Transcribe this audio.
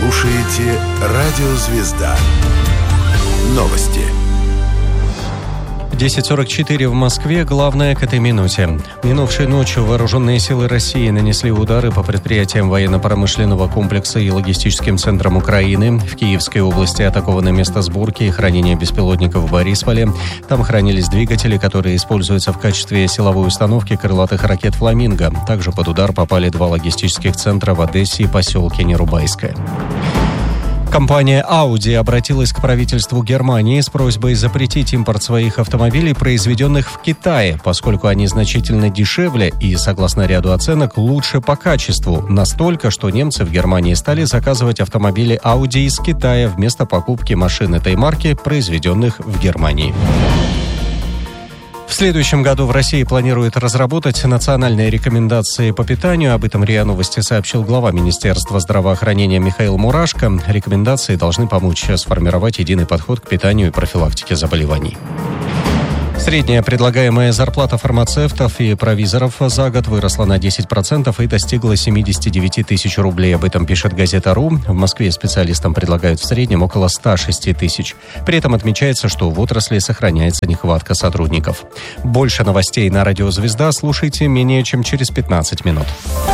слушаете «Радио Звезда». Новости. 10:44 в Москве. Главное к этой минуте. Минувшей ночью вооруженные силы России нанесли удары по предприятиям военно-промышленного комплекса и логистическим центрам Украины. В Киевской области атаковано место сборки и хранения беспилотников в Борисполе. Там хранились двигатели, которые используются в качестве силовой установки крылатых ракет «Фламинго». Также под удар попали 2 логистических центра в Одессе и поселке Нерубайское. Компания Audi обратилась к правительству Германии с просьбой запретить импорт своих автомобилей, произведенных в Китае, поскольку они значительно дешевле и, согласно ряду оценок, лучше по качеству. Настолько, что немцы в Германии стали заказывать автомобили Audi из Китая вместо покупки машин этой марки, произведенных в Германии. В следующем году в России планируют разработать национальные рекомендации по питанию. Об этом РИА Новости сообщил глава Министерства здравоохранения Михаил Мурашко. Рекомендации должны помочь сформировать единый подход к питанию и профилактике заболеваний. Средняя предлагаемая зарплата фармацевтов и провизоров за год выросла на 10% и достигла 79 тысяч рублей. Об этом пишет газета.ру. В Москве специалистам предлагают в среднем около 106 тысяч. При этом отмечается, что в отрасли сохраняется нехватка сотрудников. Больше новостей на «Радио Звезда» слушайте менее чем через 15 минут.